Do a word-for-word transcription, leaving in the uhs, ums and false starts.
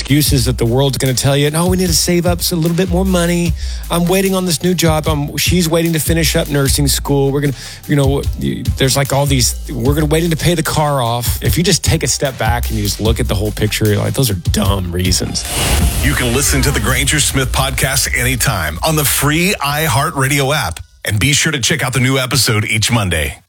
excuses that the world's going to tell you. No, we need to save up a little bit more money. I'm waiting on this new job. I'm, she's waiting to finish up nursing school. We're going to, you know, there's like all these, we're going to waiting to pay the car off. If you just take a step back and you just look at the whole picture, you're like, those are dumb reasons. You can listen to the Granger Smith podcast anytime on the free iHeartRadio app. And be sure to check out the new episode each Monday.